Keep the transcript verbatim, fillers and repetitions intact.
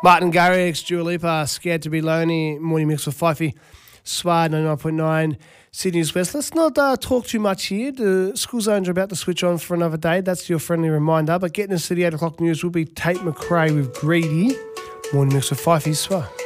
Martin Garrix, Dua Lipa, Scared to Be Lonely, Morning Mix with Fifey, Swad ninety-nine point nine, Sydney's West. Let's not uh, talk too much here. The school zones are about to switch on for another day. That's your friendly reminder. But getting us to the eight o'clock news will be Tate McRae with Greedy. Morning Mix with Fifey, Swad.